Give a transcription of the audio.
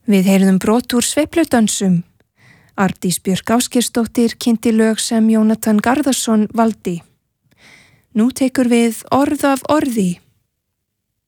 Við heyrðum brot úr Sveifludönsum. Arndís Björk Ásgeirsdóttir kynnti lög sem Jónatan Garðarsson valdi. Nú tekur við Orð af orði